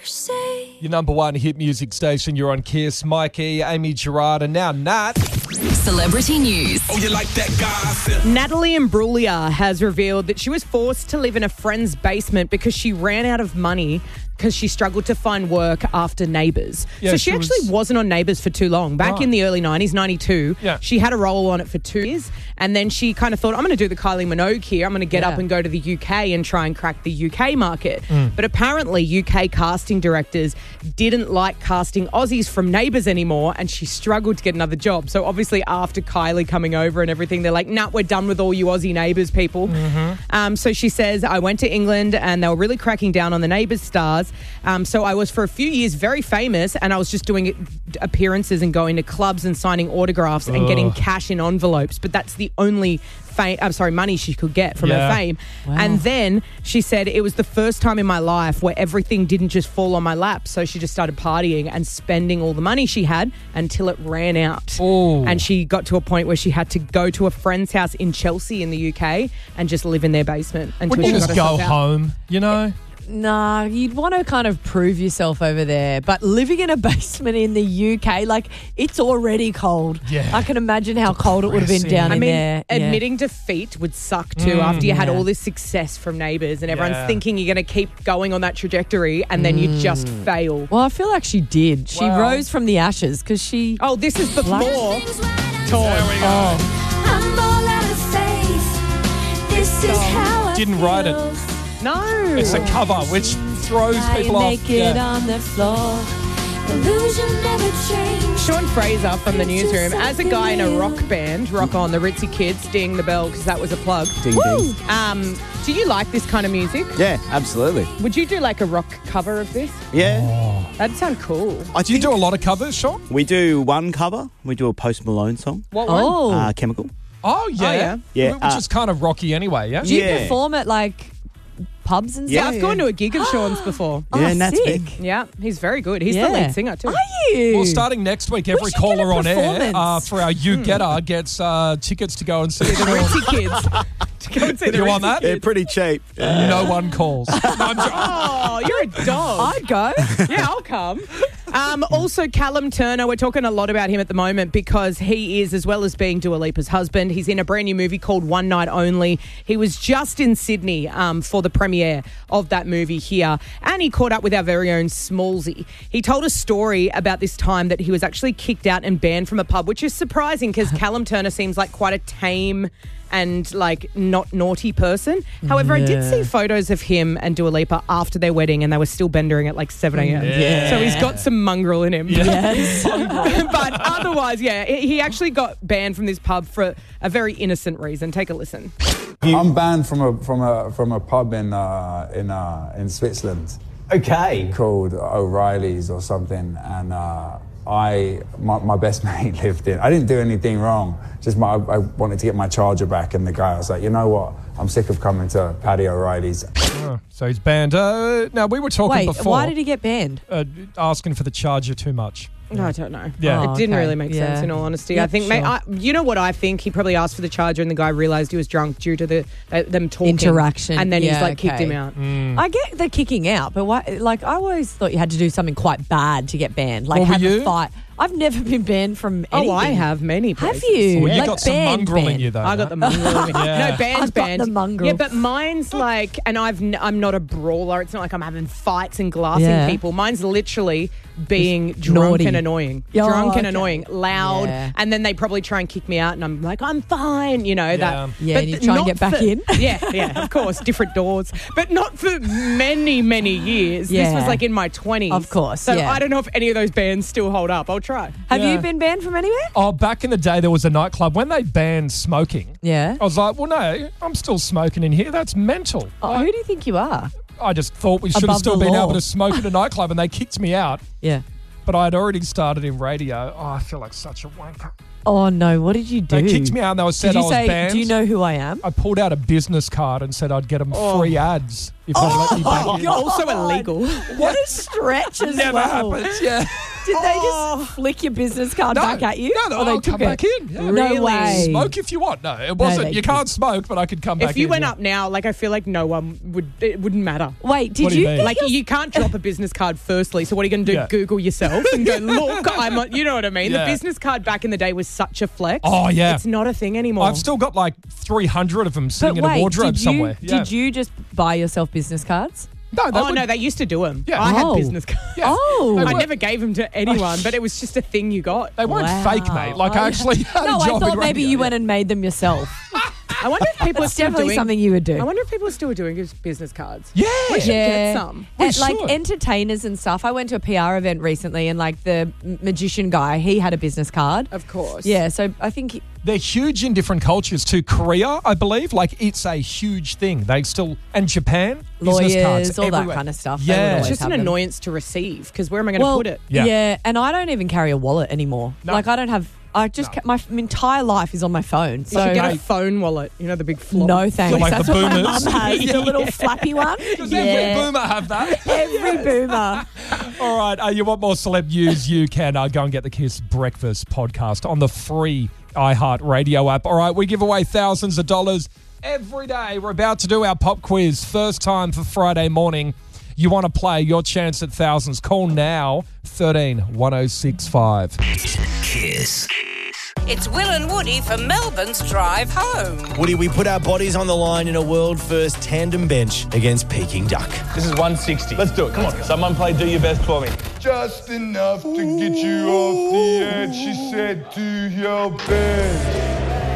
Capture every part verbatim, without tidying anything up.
say. Your number one hit music station. You're on Kiss. Mikey, Amy Gerard, and now Nat. Celebrity news. Oh, you like that gossip? Natalie Imbruglia has revealed that she was forced to live in a friend's basement because she ran out of money because she struggled to find work after Neighbours. Yeah, so she, she actually was- wasn't on Neighbours for too long. Back Right. in the early nineties, ninety-two, Yeah. she had a role on it for two years. And then she kind of thought, I'm going to do the Kylie Minogue here. I'm going to get Yeah. up and go to the U K and try and crack the U K market. Mm. But apparently U K casting directors didn't like casting Aussies from Neighbours anymore, and she struggled to get another job. So obviously after Kylie coming over and everything, they're like, nah, we're done with all you Aussie Neighbours people. Mm-hmm. Um, so she says, I went to England and they were really cracking down on the Neighbours stars. Um, so I was for a few years very famous, and I was just doing appearances and going to clubs and signing autographs and getting cash in envelopes. But that's the only fame, I'm sorry, money she could get from Yeah. her fame. And then she said it was the first time in my life where everything didn't just fall on my lap. So she just started partying and spending all the money she had until it ran out. Ooh. And she got to a point where she had to go to a friend's house in Chelsea in the U K and just live in their basement until Wouldn't she you just got go herself out. home, you know? Nah, you'd want to kind of prove yourself over there. But living in a basement in the U K, like, it's already cold. Yeah. I can imagine how cold it would have been Depressing. down I in mean, there. Yeah. admitting defeat would suck too after you had Yeah. all this success from Neighbours and everyone's Yeah. thinking you're going to keep going on that trajectory and then you just fail. Well, I feel like she did. She Well- rose from the ashes because she... Oh, this is before Torn. Oh, I'm all out of faith. This is how I Didn't write it. feel. No. It's a cover, which throws people off. naked Yeah. on the floor. Illusion never changed. Sean Fraser from the newsroom, as a guy in a rock band, Rock On, the Ritzy Kids, ding the bell because that was a plug. Ding, ding. Um, do you like this kind of music? Yeah, absolutely. Would you do like a rock cover of this? Yeah. That'd sound cool. I Do you think do a lot of covers, Sean? we do one cover. We do a Post Malone song, What one? Oh. uh, Chemical. Oh, yeah. yeah. Yeah, Which uh, is kind of rocky anyway, yeah? Do you Yeah. perform at, like, pubs and Yeah, stuff? I've gone to a gig of Sean's before. Oh, yeah, and that's sick. big. Yeah, he's very good. He's Yeah. the lead singer too. Are you? Well, starting next week, every should get a caller on air performance. uh, for our You Getter gets uh, tickets to go and see The Sean. Ritzy Kids. To go and see the You want Ritzy that? They're Kids. pretty cheap. No one calls. No, I'm jo- Oh, you're a dog. I'd go. Yeah, I'll come. Um, also, Callum Turner, we're talking a lot about him at the moment because he is, as well as being Dua Lipa's husband, he's in a brand new movie called One Night Only. He was just in Sydney um, for the premiere of that movie here, and he caught up with our very own Smallsy. He told a story about this time that he was actually kicked out and banned from a pub, which is surprising because Callum Turner seems like quite a tame and like not naughty person. However, I did Yeah. see photos of him and Dua Lipa after their wedding and they were still bendering at like seven a.m. Yeah. So he's got some mongrel in him. Yes. But otherwise, yeah, he actually got banned from this pub for a very innocent reason. Take a listen. I'm banned from a from a from a pub in uh, in uh, in Switzerland Okay. called O'Reilly's or something, and uh, I my, my best mate lived in. I didn't do anything wrong. Just my, I wanted to get my charger back, and the guy was like, you know what? I'm sick of coming to Paddy O'Reilly's. Oh, so he's banned. Uh, now, we were talking Wait, before. why did he get banned? uh, asking for the charger too much. No, I don't know. Yeah. Oh, It didn't okay. really make sense, Yeah. in all honesty. Yep, I think, mate, sure. I, you know what I think? He probably asked for the charger and the guy realised he was drunk due to the uh, them talking. Interaction. And then he's Yeah, like kicked okay. him out. I get the kicking out, but why? Like, I always thought you had to do something quite bad to get banned. Like, Well, were have you? a fight. I've never been banned from anything. Oh, I have many Have places. you? Well, you Like got some banned, mongrel in banned. you, though. I got the mongrel. in me. Yeah. No, band's I've got banned. the mongrel. Yeah, but mine's like, and I've n- I'm not a brawler. It's not like I'm having fights and glassing Yeah. people. Mine's literally being Just drunk naughty. and annoying. Yeah, drunk and okay. annoying, loud, Yeah. and then they probably try and kick me out, and I'm like, I'm fine, you know that. Yeah, but and you th- try and not get back for- in. Yeah, yeah, of course, different doors, but not for many, many years. This Yeah. was like in my twenties, Of course, So yeah. I don't know if any of those bands still hold up. I'll try. Have Yeah. you been banned from anywhere? Oh, back in the day, there was a nightclub. When they banned smoking, Yeah. I was like, well, no, I'm still smoking in here. That's mental. Oh, who do you think you are? I just thought we should have Above still the been law. able to smoke in a nightclub, and they kicked me out. Yeah. But I had already started in radio. Oh, I feel like such a wanker. Oh no! What did you do? They kicked me out and they were said Did I you was say? banned. Do you know who I am? I pulled out a business card and said I'd get them free ads if they let me back in. Also illegal. What a stretch as Never well. happens, yeah. Did they just flick your business card No, back at you? no, no, Or they I'll took come it? back in. Yeah. No way. Smoke if you want. No, it wasn't. thank you you. can't smoke, but I could come back in. If you went yeah. up now, like I feel like no one would. It wouldn't matter. Wait, did What do you you? mean? get Like your- you can't drop a business card firstly. So what are you going to do? Yeah. Google yourself and go, look, I'm. A, you know what I mean? Yeah. The business card back in the day was such a flex. Oh, yeah. It's not a thing anymore. I've still got like three hundred of them sitting But in a wait, wardrobe did you, somewhere. Yeah. Did you just buy yourself business cards? No, they Oh would- no, they used to do them. Yeah. I Oh. had business cards. Yeah. Oh. They I were- never gave them to anyone, but it was just a thing you got. They weren't Wow. fake, mate. Like, I actually had No, a I job thought in maybe radio, you yeah. went and made them yourself. I wonder if people are It's still definitely doing something you would do. I wonder if people are still doing his business cards. Yeah. We should Yeah. get some. We And, like should. entertainers and stuff. I went to a P R event recently, and like the m- magician guy, he had a business card. Of course. Yeah, so I think he- They're huge in different cultures too. Korea, I believe, like it's a huge thing. They still and Japan, business lawyers, cards all that everywhere. kind of stuff. They would Yeah, always It's just have an them. annoyance to receive because where am I going to Well, put it? Yeah. yeah. and I don't even carry a wallet anymore. No. Like I don't have. I just ca- my f- entire life is on my phone. You So should get a Mate. phone wallet. You know the big flop. no thanks. like That's the what my boomers. mum has. Yeah. The little flappy one. Does every boomer have that? Every boomer. All right, uh, you want more celeb news? You can uh, go and get the Kiss Breakfast podcast on the free iHeart Radio app. All right, we give away thousands of dollars every day. We're about to do our pop quiz, first time for Friday morning. You want to play your chance at thousands? Call now, thirteen one oh six five. Kiss. It's Will and Woody from Melbourne's Drive Home. Woody, we put our bodies on the line in a world-first tandem bench against Peking Duck. This is one sixty. Let's do it. Come on. Someone play Do Your Best for me. Just enough to get you off the edge, she said, to your bed.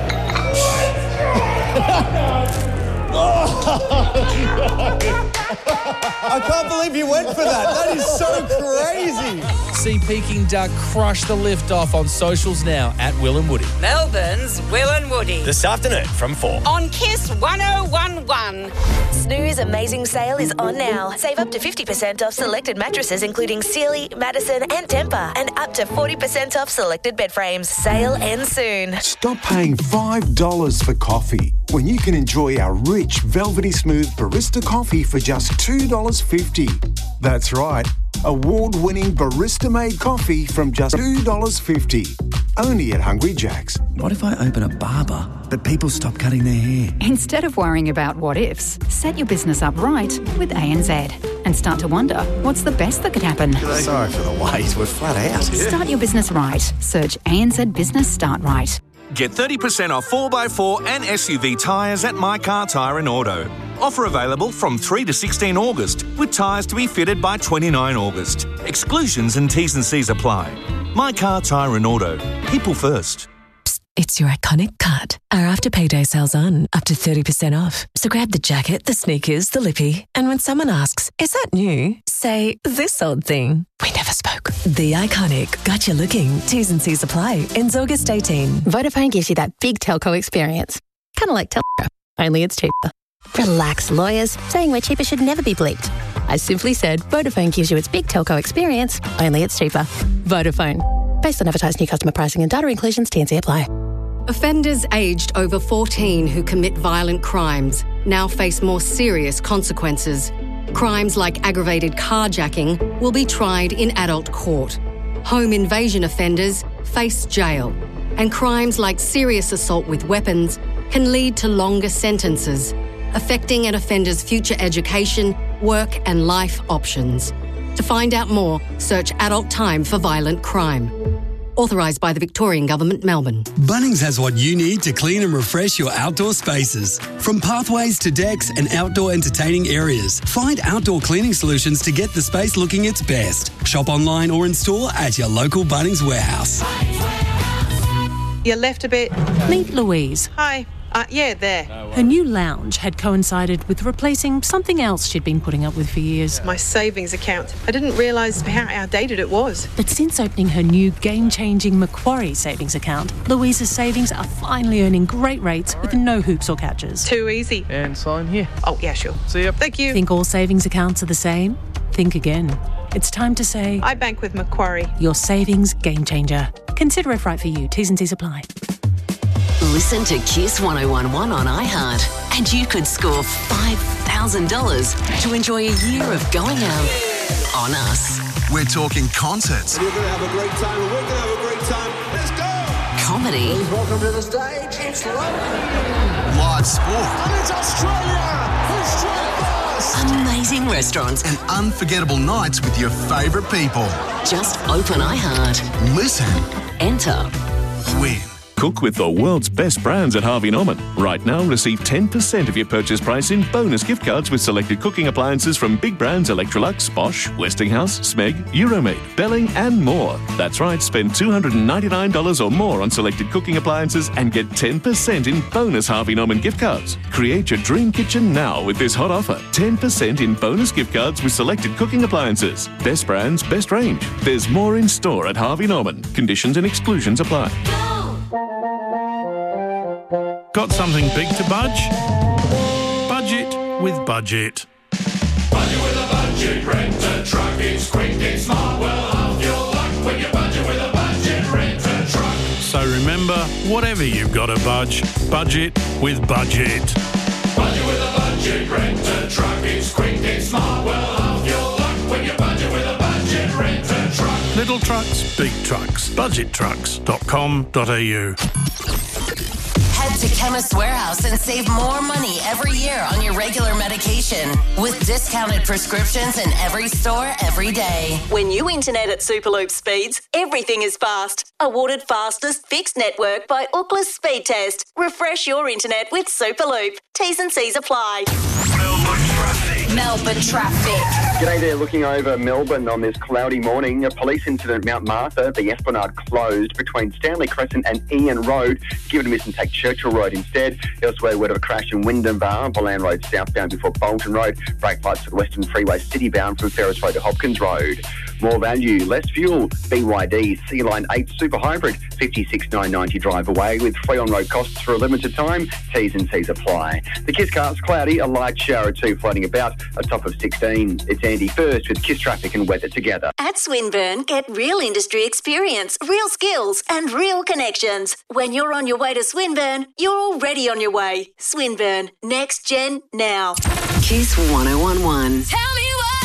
I can't believe you went for that. That is so crazy. See Peking Duck crush the lift off on socials now at Will and Woody. Melbourne's Will and Woody. This afternoon from four. On Kiss one oh one one. Snooze Amazing Sale is on now. Save up to fifty percent off selected mattresses including Sealy, Madison and Tempur, and up to forty percent off selected bed frames. Sale ends soon. Stop paying five dollars for coffee when you can enjoy our rich, velvety smooth barista coffee for just two dollars fifty. That's right, award-winning barista-made coffee from just two dollars fifty. Only at Hungry Jack's. What if I open a barber, but people stop cutting their hair? Instead of worrying about what ifs, set your business up right with A N Z and start to wonder what's the best that could happen. Sorry for the wait, we're flat out. Start your business right. Search A N Z Business Start Right. Get thirty percent off four by four and S U V tyres at My Car Tyre and Auto. Offer available from three to sixteen August, with tyres to be fitted by twenty-nine August. Exclusions and T's and C's apply. My Car Tyre and Auto. People first. It's your iconic cut. Our After Payday sale's on, up to thirty percent off. So grab the jacket, the sneakers, the lippy, and when someone asks, is that new? Say, this old thing. We never spoke. The Iconic. Got you looking. T's and C's apply. Ends August eighteenth. Vodafone gives you that big telco experience. Kind of like Telco, only it's cheaper. Relax, lawyers. Saying we're cheaper should never be bleeped. I simply said Vodafone gives you its big telco experience, only it's cheaper. Vodafone. Based on advertised new customer pricing and data inclusions, T and C apply. Offenders aged over fourteen who commit violent crimes now face more serious consequences. Crimes like aggravated carjacking will be tried in adult court. Home invasion offenders face jail. And crimes like serious assault with weapons can lead to longer sentences, affecting an offender's future education, work and life options. To find out more, search Adult Time for Violent Crime. Authorised by the Victorian Government, Melbourne. Bunnings has what you need to clean and refresh your outdoor spaces. From pathways to decks and outdoor entertaining areas, find outdoor cleaning solutions to get the space looking its best. Shop online or in store at your local Bunnings warehouse. You left a bit. Meet Louise. Hi. Uh, yeah, there. Her new lounge had coincided with replacing something else she'd been putting up with for years. My savings account. I didn't realise how outdated it was. But since opening her new game-changing Macquarie savings account, Louise's savings are finally earning great rates with no hoops or catches. Too easy. And sign here. Oh, yeah, sure. See ya. Thank you. Think all savings accounts are the same? Think again. It's time to say... I bank with Macquarie. Your savings game changer. Consider if right for you. T's and C's apply. Listen to Kiss one oh one one on iHeart, and you could score five thousand dollars to enjoy a year of going out on us. We're talking concerts, You're going to have a great time, and we're going to have a great time. Let's go! Comedy. Please welcome to the stage, it's London. live sport, And it's Australia! Australia first! Amazing restaurants. and unforgettable nights with your favourite people. Just open iHeart. Listen, Enter. win. Cook with the world's best brands at Harvey Norman. Right now, receive ten percent of your purchase price in bonus gift cards with selected cooking appliances from big brands Electrolux, Bosch, Westinghouse, Smeg, Euromade, Belling and more. That's right, spend two hundred ninety-nine dollars or more on selected cooking appliances and get ten percent in bonus Harvey Norman gift cards. Create your dream kitchen now with this hot offer. ten percent in bonus gift cards with selected cooking appliances. Best brands, best range. There's more in store at Harvey Norman. Conditions and exclusions apply. Got something big to budge? Budget with Budget. Budget with a budget, rent a truck. It's quick, it's smart, well half your luck when you budget with a budget, rent a truck. So remember, whatever you've got to budge, budget with Budget. Budget with a budget, rent a truck. It's quick, it's smart, well half your luck when you budget with a budget, rent a truck. Little trucks, big trucks. budget trucks dot com dot a u. Head to Chemist Warehouse and save more money every year on your regular medication with discounted prescriptions in every store every day. When you internet at Superloop speeds, everything is fast. Awarded fastest fixed network by Ookla Speed Test. Refresh your internet with Superloop. T's and C's apply. Melbourne traffic. G'day there, looking over Melbourne on this cloudy morning. A police incident at Mount Martha, the Esplanade closed between Stanley Crescent and Ian Road. Give it a miss and take Churchill Road instead. Elsewhere, word of a crash in Wyndham Bar, Boland Road southbound before Bolton Road. Brake lights for the Western Freeway citybound from Ferris Road to Hopkins Road. More value, less fuel. B Y D C Line eight Super Hybrid, fifty-six nine ninety drive away with free on-road costs for a limited time. T's and C's apply. The Kiss Car's cloudy, a light shower or two floating about, a top of sixteen. It's Andy first with Kiss Traffic and weather together. At Swinburne, get real industry experience, real skills and real connections. When you're on your way to Swinburne, you're already on your way. Swinburne, next gen now. Kiss one oh one one. Tell me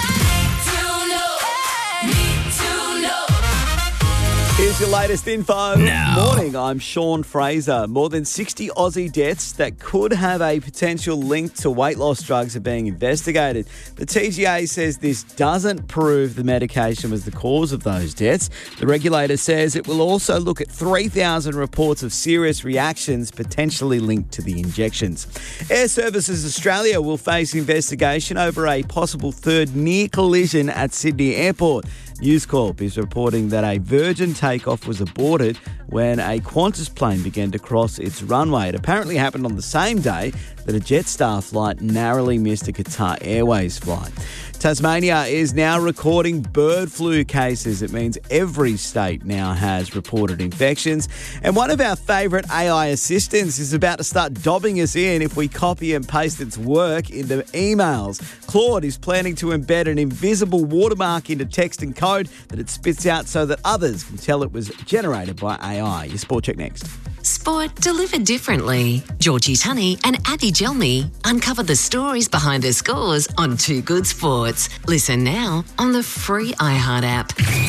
Here's your latest info. Now. Morning, I'm Sean Fraser. More than sixty Aussie deaths that could have a potential link to weight loss drugs are being investigated. The T G A says this doesn't prove the medication was the cause of those deaths. The regulator says it will also look at three thousand reports of serious reactions potentially linked to the injections. Air Services Australia will face investigation over a possible third near collision at Sydney Airport. News Corp is reporting that a Virgin takeoff was aborted when a Qantas plane began to cross its runway. It apparently happened on the same day that a Jetstar flight narrowly missed a Qatar Airways flight. Tasmania is now recording bird flu cases. It means every state now has reported infections. And one of our favourite A I assistants is about to start dobbing us in if we copy and paste its work into emails. Claude is planning to embed an invisible watermark into text and code that it spits out so that others can tell it was generated by A I. Your Sport Check next. Sport delivered differently. Georgie Tunney and Abby Gelmy uncover the stories behind the scores on Too Good Sports. Listen now on the free iHeart app.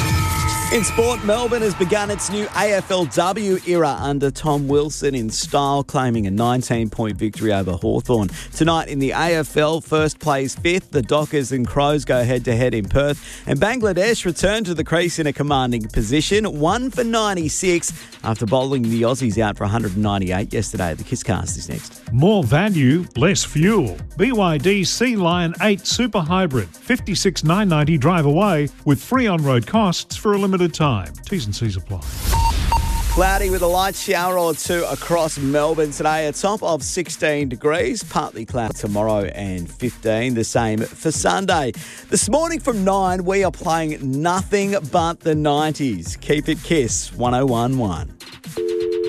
In sport, Melbourne has begun its new A F L W era under Tom Wilson in style, claiming a nineteen-point victory over Hawthorn. Tonight in the A F L, first plays fifth. The Dockers and Crows go head-to-head in Perth. And Bangladesh return to the crease in a commanding position, one for ninety-six after bowling the Aussies out for one hundred ninety-eight yesterday. The Kisscast is next. More value, less fuel. B Y D Sea Lion eight Super Hybrid, fifty-six nine ninety drive away with free on-road costs for a limited time. T's and C's apply. Cloudy with a light shower or two across Melbourne today. A top of sixteen degrees. Partly cloudy tomorrow and fifteen. The same for Sunday. This morning from nine, we are playing nothing but the nineties. Keep it Kiss one oh one one.